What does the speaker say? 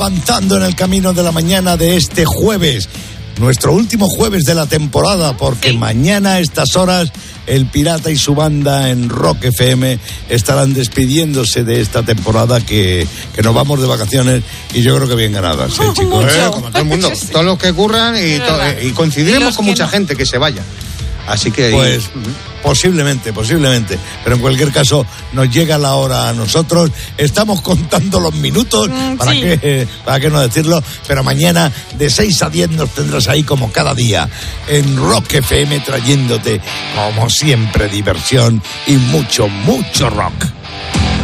avanzando en el camino de la mañana de este jueves, nuestro último jueves de la temporada, porque mañana a estas horas el Pirata y su banda en Rock FM estarán despidiéndose de esta temporada que nos vamos de vacaciones y yo creo que bien ganadas, chicos. Como todo el mundo, todos los que curran y coincidiremos con mucha gente que se vaya. Así que... Pues posiblemente, pero en cualquier caso nos llega la hora a nosotros, estamos contando los minutos, ¿para qué no decirlo? Pero mañana de 6 a 10 nos tendrás ahí como cada día en Rock FM trayéndote como siempre diversión y mucho rock.